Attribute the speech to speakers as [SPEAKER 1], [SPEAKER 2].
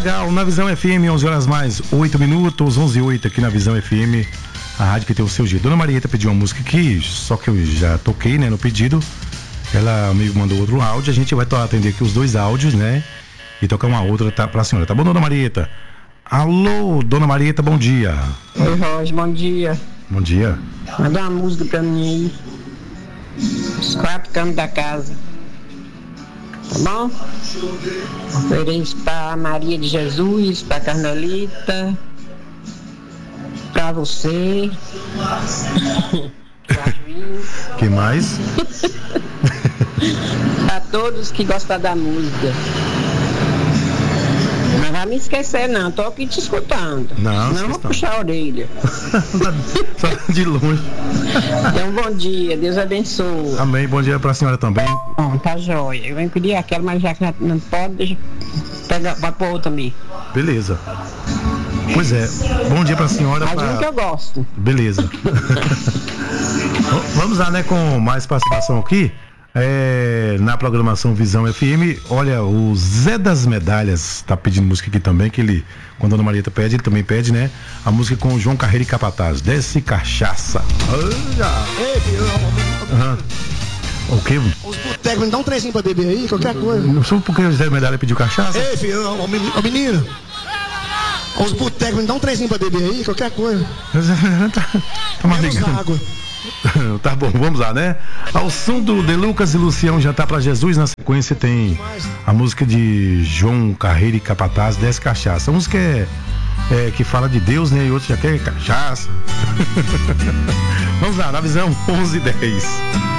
[SPEAKER 1] legal, na Visão FM, 11 horas mais 8 minutos, 11h08 aqui na Visão FM, a rádio que tem o seu jeito. Dona Marieta pediu uma música aqui, só que eu já toquei, né, no pedido. Ela me mandou outro áudio, a gente vai atender aqui os dois áudios, né, e tocar uma outra pra senhora, tá bom, Dona Marieta? Alô, Dona Marieta, bom dia.
[SPEAKER 2] Oi, Roger, bom dia.
[SPEAKER 1] Bom dia.
[SPEAKER 2] Manda uma música pra mim aí. Os 4 cantos da casa. Tá bom? Ofereço pra Maria de Jesus, pra Carmelita, pra você.
[SPEAKER 1] Que mais?
[SPEAKER 2] Pra todos que gostam da música. Não vai me esquecer não, tô aqui te escutando.
[SPEAKER 1] Não
[SPEAKER 2] vou puxar a orelha.
[SPEAKER 1] Só de longe.
[SPEAKER 2] Então, bom dia, Deus abençoe.
[SPEAKER 1] Amém, bom dia pra senhora também.
[SPEAKER 2] Bom, tá joia. Eu queria aquela, mas já que não pode, deixa vai pôr outra ali.
[SPEAKER 1] Beleza. Pois é, bom dia pra senhora.
[SPEAKER 2] Mais um que eu gosto.
[SPEAKER 1] Beleza. Vamos lá, né, com mais participação aqui. Na programação Visão FM, olha, o Zé das Medalhas tá pedindo música aqui também, que ele, quando a Dona Marieta pede, ele também pede, né, a música com o João Carreiro e Capataz, Desce Cachaça.
[SPEAKER 3] Ei, filho.
[SPEAKER 1] O quê?
[SPEAKER 3] Os botecos, me dá um trezinho pra beber aí, qualquer coisa.
[SPEAKER 1] Não sei porque o Zé das Medalhas pediu cachaça.
[SPEAKER 3] Ei, filho, ô menino. Os botecos, me dá um trezinho pra beber aí, qualquer coisa.
[SPEAKER 1] Tá
[SPEAKER 3] menos água.
[SPEAKER 1] Tá bom, vamos lá, né? Ao som do De Lucas e Lucião, Já Tá Pra Jesus. Na sequência tem a música de João Carreiro e Capataz, 10 Cachaça. A música que fala de Deus, né? E outro já quer cachaça. Vamos lá, na Visão 11:10.